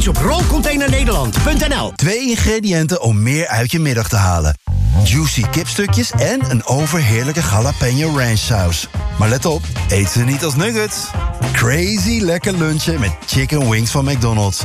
eens op rolcontainernederland.nl. 2 ingrediënten om meer uit je middag te halen. Juicy kipstukjes en een overheerlijke jalapeno ranch saus. Maar let op, eet ze niet als nuggets. Crazy lekker lunchen met chicken wings van McDonald's.